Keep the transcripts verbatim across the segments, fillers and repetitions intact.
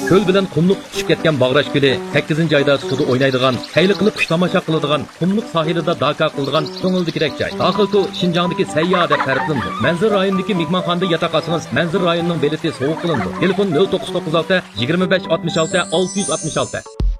ko'l bilan qumliq tushib ketgan bog'rash ko'li, sakkizinchi oyda suvda o'ynaydigan, hayli qilib qush tomosha qiladigan, qumliq sohilida daka qiladigan ko'ngildikidek joy. Daxilku Şinjandagi sayyo deb ta'riflandi. Manzur rayonidagi mehmonxonada yotoq olsangiz, Manzur rayonining beleti sovuq qilindi. Telefon nol to'qqiz to'qqiz olti yigirma besh oltmish olti olti yuz oltmish olti.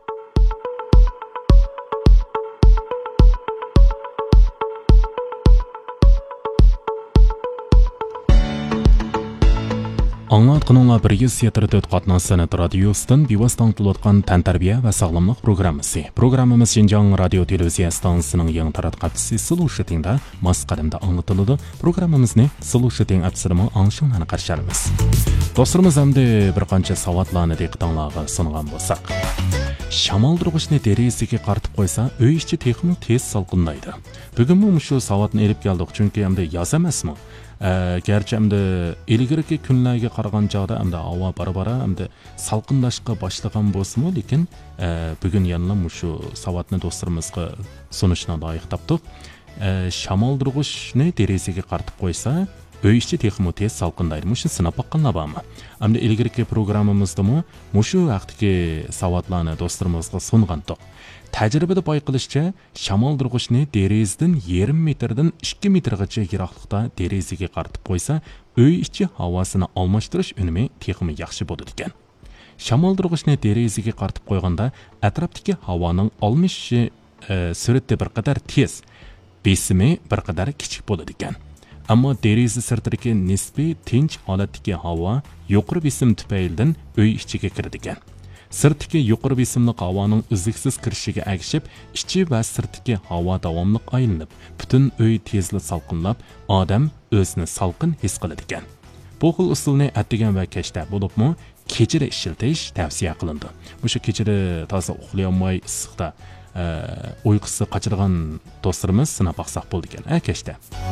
Аңлатқаныңа bir yuz yetmish to'rt qatnаш san'at radiosidan bevosita аңлатылған тәнтәрбия ва сагломлык программасы. Программамыз Шинжаң радио телевизия станциясының яң таратқачысы Слушатыңда масқадымда аңлатылды. Программамызны Слушатың әпсірімі аңшыңланы қаршарымыз. Достарымыз әмді бір қанша саватланы диқтаңларға сұнған болсақ. Шамалдырғышны дерезеге қартып қойса, өй ішчі текімі тез салқындайды. Бүгін мұ мұшу саватны еліп келдік, чүнкі әмді яз әмәс мұ? Gerçi әмді ilgirki күнләге қарған жағда әмді ауа бара-бара әмді салқындашқа башлаған болсымы, лекен бүгін янына мұшу саватны достарымызға сонышына лайық таптық. Шамалдырғышны дерезеге қартып қойса, өй ішчі текімі тез салқындайды. Мұшын сынап баққанла ба ма? Әмді ilgirki программамызды мұ, мұшу әқтіке саватланы достарымызға сонған тоқ. Тәжірибеде байқалышча, шамалдырғышны дерездің yarım metrdən ikki metrgacha yiroqlikda derezaga qartib qo'ysa, uy ichi havosini almashtirish unumi texmi yaxshi bo'ladi ekan. Shamaldırğıçni derezaga qartib qo'yganda atrofdagi havoning almashishi sur'ati bir qadar tez, besimi bir qadar kichik bo'ladi ekan. Ammo deraza sirtidagi nisbiy tinch holatdagi havo yuqori besim tufaylidan uy ichiga kiradi ekan. Sirtdagi yuqori besimli havoning uzluksiz kirishiga agishib, ichi va sirtdagi havo davomli aylanib, butun uy tezlik salqinlab, odam o'zini salqin his qiladi ekan. Bu xil usulni atdigan va kechda bo'libmi, kechida ishlatish tavsiya qilindi. O'sha kechida toza uxlay olmay issiqda uyqusi qochirgan do'stlarimiz sinab baqsaq bo'ldi ekan. A kechda